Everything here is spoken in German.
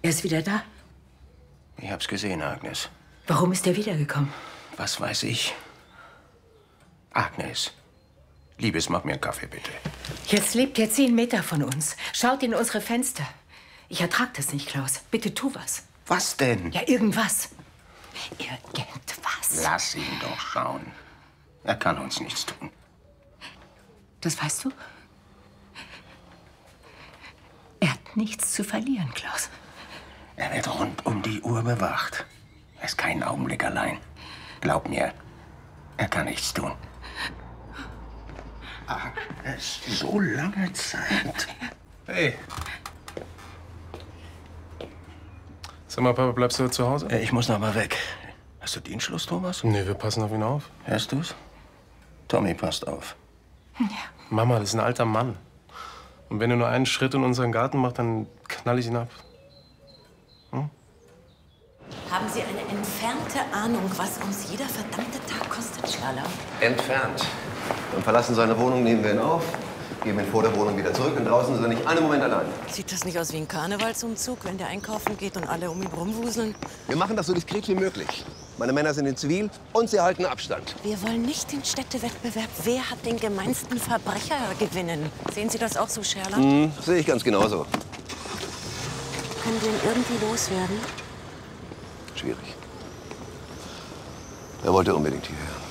Er ist wieder da? Ich hab's gesehen, Agnes. Warum ist er wiedergekommen? Was weiß ich? Agnes. Liebes, mach mir einen Kaffee, bitte. Jetzt lebt er 10 Meter von uns. Schaut in unsere Fenster. Ich ertrag das nicht, Klaus. Bitte tu was. Was denn? Ja, irgendwas. Irgendwas. Lass ihn doch schauen. Er kann uns nichts tun. Das weißt du? Er hat nichts zu verlieren, Klaus. Er wird rund um die Uhr bewacht. Er ist keinen Augenblick allein. Glaub mir, er kann nichts tun. Agnes, so lange Zeit. Hey. Sag mal, Papa, bleibst du zu Hause? Ich muss noch mal weg. Hast du Dienstschluss, Thomas? Nee, wir passen auf ihn auf. Hörst du's? Tommy passt auf. Ja. Mama, das ist ein alter Mann. Und wenn er nur einen Schritt in unseren Garten macht, dann knall ich ihn ab. Hm? Haben Sie eine entfernte Ahnung, was uns jeder verdammte Tag kostet, Schlala? Entfernt. Und verlassen seine Wohnung, nehmen wir ihn auf, geben ihn vor der Wohnung wieder zurück und draußen ist er nicht einen Moment allein. Sieht das nicht aus wie ein Karnevalsumzug, wenn der einkaufen geht und alle um ihn rumwuseln? Wir machen das so diskret wie möglich. Meine Männer sind in Zivil und sie halten Abstand. Wir wollen nicht den Städtewettbewerb, wer hat den gemeinsten Verbrecher, gewinnen. Sehen Sie das auch so, Sherlock? Sehe ich ganz genauso. Können wir ihn irgendwie loswerden? Schwierig. Er wollte unbedingt hierher.